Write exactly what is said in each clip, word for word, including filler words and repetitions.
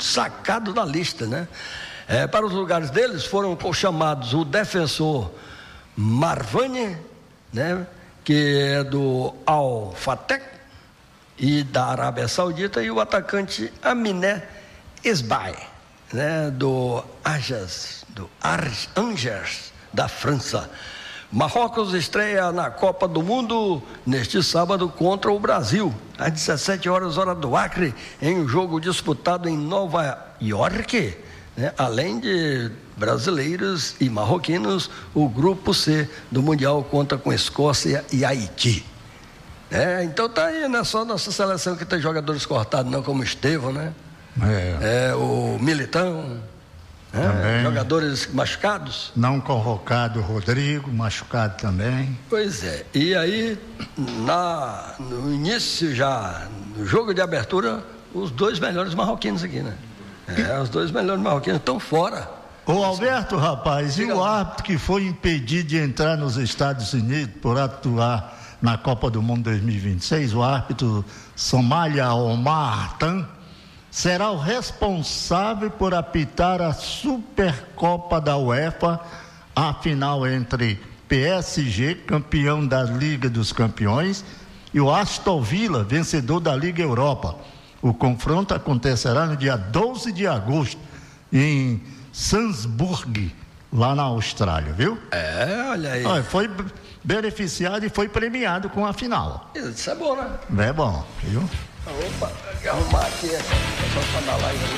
sacado da lista, né? É, para os lugares deles foram chamados o defensor Marvani, né? Que é do Al Fateh e da Arábia Saudita, e o atacante Aminé Esbaye, né? Do Ajax, do Angers, da França. Marrocos estreia na Copa do Mundo neste sábado contra o Brasil, às dezessete horas, hora do Acre, em um jogo disputado em Nova York, né? Além de brasileiros e marroquinos, o grupo C do Mundial conta com Escócia e Haiti. É, então tá aí, não é só nossa seleção que tem jogadores cortados, não, como o Estevão, né? É, é o Militão. É, jogadores machucados. Não convocado o Rodrigo, machucado também. Pois é, e aí na, no início já, no jogo de abertura, os dois melhores marroquinos aqui, né? É, os dois melhores marroquinos estão fora. Ô Alberto, rapaz, e o árbitro que foi impedido de entrar nos Estados Unidos por atuar na Copa do Mundo dois mil e vinte e seis, o árbitro Somália Omar Tan, será o responsável por apitar a Supercopa da UEFA, a final entre P S G, campeão da Liga dos Campeões, e o Aston Villa, vencedor da Liga Europa. O confronto acontecerá no dia doze de agosto, em Salzburg, lá na Austrália, viu? É, olha aí. Olha, foi beneficiado e foi premiado com a final. Isso é bom, né? É bom, viu? Opa, tem que arrumar aqui, é só para dar live ali.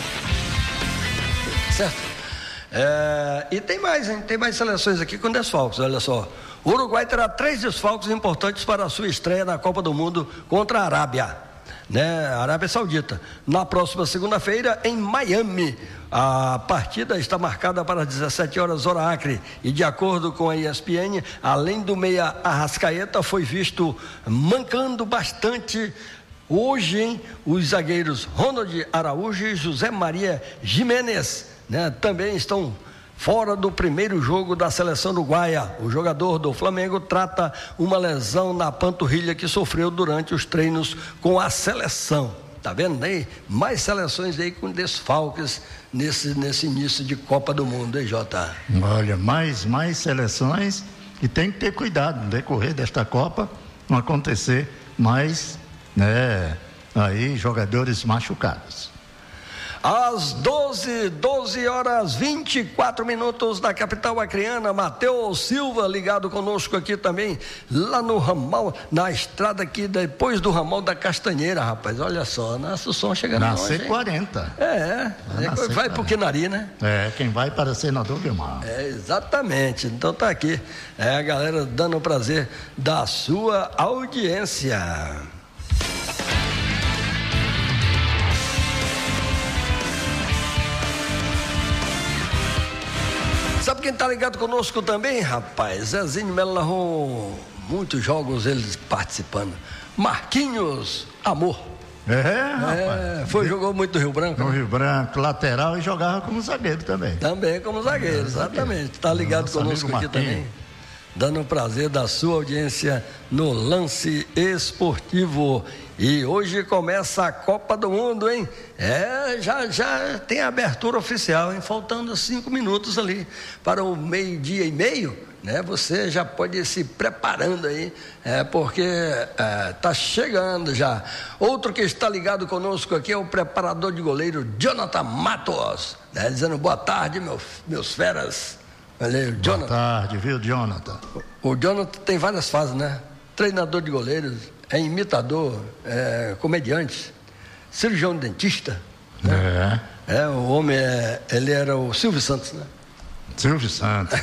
Certo? É, e tem mais, hein? Tem mais seleções aqui com desfalques, olha só. O Uruguai terá três desfalques importantes para a sua estreia na Copa do Mundo contra a Arábia, né? A Arábia Saudita. Na próxima segunda-feira, em Miami. A partida está marcada para dezessete horas, hora Acre, e de acordo com a E S P N, além do meia Arrascaeta, foi visto mancando bastante hoje, hein, os zagueiros Ronald Araújo e José Maria Jiménez, né, também estão fora do primeiro jogo da seleção uruguaia. O jogador do Flamengo trata uma lesão na panturrilha que sofreu durante os treinos com a seleção. Tá vendo aí? Mais seleções aí com desfalques nesse, nesse início de Copa do Mundo, hein, Jota? Olha, mais, mais seleções, e tem que ter cuidado no decorrer desta Copa, não acontecer mais, né, aí jogadores machucados. Às doze, doze horas vinte e quatro minutos da capital acreana, Matheus Silva ligado conosco aqui também, lá no ramal, na estrada aqui, depois do ramal da Castanheira, rapaz, olha só, nosso som chegando na longe, C quarenta. É, é, é vai C quarenta. Pro Quinari, né? É, quem vai para Senador Guilmar. É, exatamente, então tá aqui, é a galera dando o prazer da sua audiência. Sabe quem tá ligado conosco também, rapaz? Zezinho Melo narrou muitos jogos, eles participando. Marquinhos Amor. É, rapaz. É, foi, jogou muito no Rio Branco. No né? Rio Branco, lateral, e jogava como zagueiro também. Também como zagueiro, é, exatamente. Tá ligado Nosso conosco aqui também. Dando o prazer da sua audiência no Lance Esportivo. E hoje começa a Copa do Mundo, hein? É, já, já tem a abertura oficial, hein? Faltando cinco minutos ali para o meio-dia e meio, né? Você já pode ir se preparando aí, é, porque é, tá chegando já. Outro que está ligado conosco aqui é o preparador de goleiro Jonathan Matos, né? Dizendo boa tarde, meu, meus feras. Valeu, Jonathan. Boa tarde, viu, Jonathan? O, o Jonathan tem várias fases, né? Treinador de goleiros, é imitador, é comediante, cirurgião dentista. Né? É. É, o homem, é, ele era o Silvio Santos, né? Silvio Santos.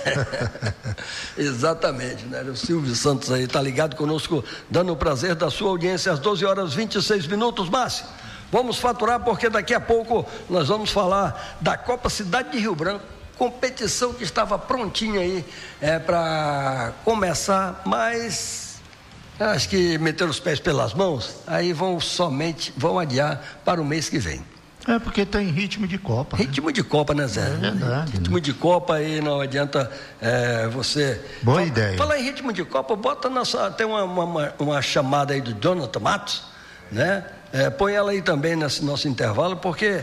Exatamente, né? O Silvio Santos aí tá ligado conosco, dando o prazer da sua audiência às doze horas e vinte e seis minutos, Márcio. Vamos faturar porque daqui a pouco nós vamos falar da Copa Cidade de Rio Branco. Competição que estava prontinha aí é, para começar, mas acho que meteram os pés pelas mãos, aí vão somente, vão adiar para o mês que vem. É porque tem ritmo de Copa. Ritmo né? de Copa, né, Zé? É verdade. Ritmo né? de Copa aí não adianta é, você... Boa fala, ideia. Falar em ritmo de Copa, bota nossa, tem uma, uma, uma chamada aí do Jonathan Matos, né? É, põe ela aí também nesse nosso intervalo, porque